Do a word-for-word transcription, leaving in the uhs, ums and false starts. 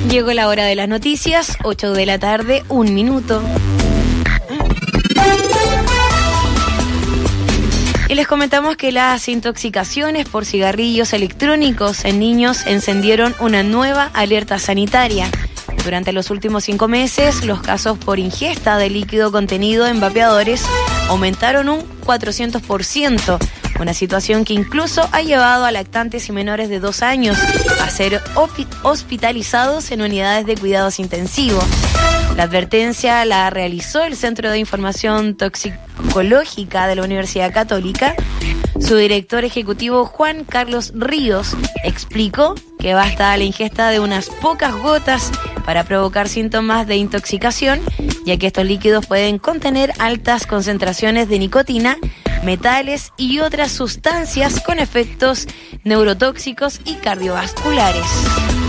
Llegó la hora de las noticias, ocho de la tarde, un minuto. Y les comentamos que las intoxicaciones por cigarrillos electrónicos en niños encendieron una nueva alerta sanitaria. Durante los últimos cinco meses, los casos por ingesta de líquido contenido en vapeadores aumentaron un cuatrocientos por ciento, una situación que incluso ha llevado a lactantes y menores de dos años a ser hospitalizados en unidades de cuidados intensivos. La advertencia la realizó el Centro de Información Toxicológica de la Universidad Católica. Su director ejecutivo, Juan Carlos Ríos, explicó que basta la ingesta de unas pocas gotas para provocar síntomas de intoxicación, ya que estos líquidos pueden contener altas concentraciones de nicotina, metales y otras sustancias con efectos neurotóxicos y cardiovasculares.